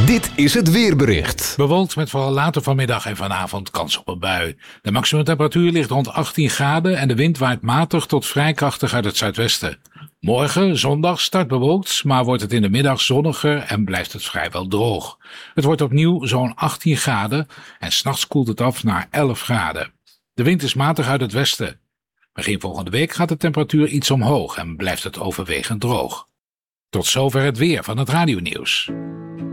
Dit is het weerbericht. Bewolkt met vooral later vanmiddag en vanavond kans op een bui. De maximumtemperatuur ligt rond 18 graden en de wind waait matig tot vrij krachtig uit het zuidwesten. Morgen, zondag, start bewolkt, maar wordt het in de middag zonniger en blijft het vrijwel droog. Het wordt opnieuw zo'n 18 graden en 's nachts koelt het af naar 11 graden. De wind is matig uit het westen. Begin volgende week gaat de temperatuur iets omhoog en blijft het overwegend droog. Tot zover het weer van het radionieuws.